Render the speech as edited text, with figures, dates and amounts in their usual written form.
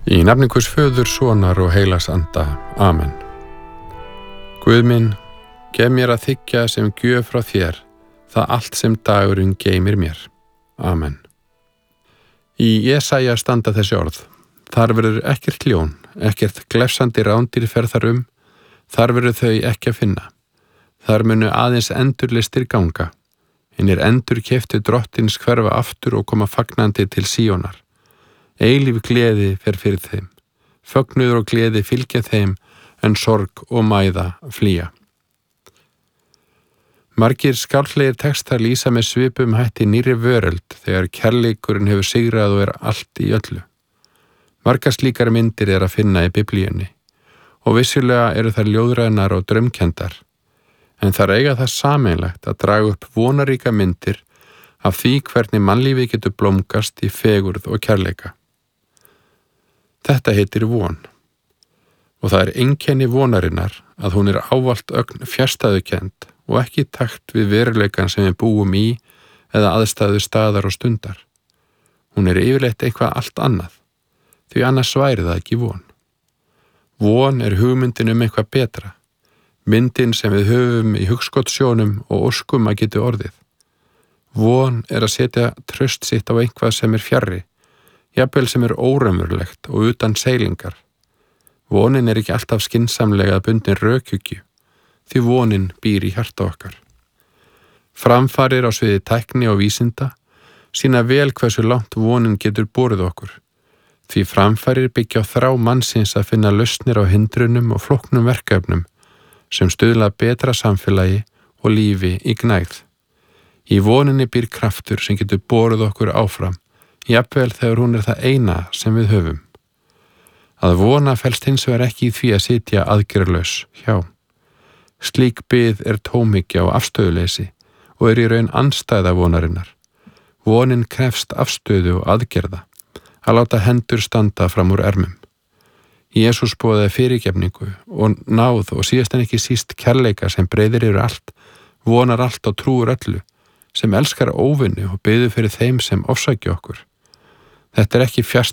Í nafni Guðs föður, sonar og heilags anda. Amen. Guð minn, gef mér að þiggja sem gjöf frá þér það allt sem dagurinn geymir mér. Amen. Í Jesaja standa þessi orð. Þar verður ekkert ljón, ekkert glefsandi rándýr fer þar þar verður þau ekki að finna. Þar munu aðeins endurlistir ganga. Hinnir endurkeyptu drottins hverfa aftur og koma fagnandi til Síónar. Eilíf gleði fer fyrir þeim. Fögnuður og gleði fylgja þeim, en sorg og mæða flýja. Margir skállegir textar lýsa með svipum hætti nýrri veröld þegar kærleikurinn hefur sigrað og allt í öllu. Margar slíkar myndir að finna í Biblíunni og vissulega eru þær ljóðrænar og draumkenndar, en þær eiga það sameiginlegt að draga upp vonaríka myndir af því hvernig mannlífið getur blómgast í fegurð og kærleika. Þetta heitir von og það er einkenni vonarinnar að hún er ávallt ögn fjarstæðukennd og ekki í takt við veruleikann sem við búum í eða aðstæðu staðar og stundar. Hún er yfirleitt eitthvað allt annað, því annars væri það ekki von. Von er hugmyndin eitthvað betra, myndin sem við höfum í hugskotssjónum og óskum að geti orðið. Von er að setja traust sitt á eitthvað sem er fjarri, jafnvel sem er óraunverulegt og utan seilingar. Vonin er ekki alltaf skynsamlega bundin rökhyggju, því vonin býr í hjarta okkar. Framfarir á sviði tækni og vísinda sýna vel hversu langt vonin getur borið okkur, því framfarir byggja á þrá mannsins að finna lausnir á hindrunum og flóknum verkefnum sem stuðla betra samfélagi og lífi í gnægð. Í voninni býr kraftur sem getur borið okkur áfram, jafnvel þegar hún er það eina sem við höfum. Að vona felst hins vegar ekki í því að sitja aðgerðalaus hjá. Slík bið er tómhyggja og afstöðuleysi og er í raun andstæða vonarinnar. Vonin krefst afstöðu og aðgerða, að láta hendur standa fram úr ermum. Jesús boðaði fyrirgefningu og náð og síðast en ekki síst kærleika sem breiðir yfir allt, vonar allt og trúir öllu, sem elskar óvinnu og biður fyrir þeim sem ofsækja okkur. Þetta er ekki